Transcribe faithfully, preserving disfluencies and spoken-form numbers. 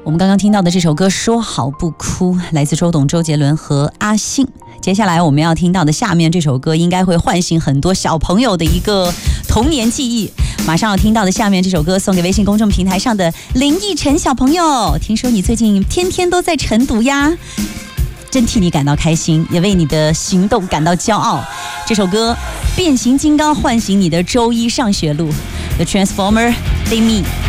我们刚刚听到的这首歌《说好不哭》来自周董、周杰伦和阿信。接下来我们要听到的下面这首歌应该会唤醒很多小朋友的一个童年记忆。马上要听到的下面这首歌送给微信公众平台上的林奕晨小朋友，听说你最近天天都在晨读呀，真替你感到开心，也为你的行动感到骄傲。这首歌《变形金刚》唤醒你的周一上学路， The Transformer They Me。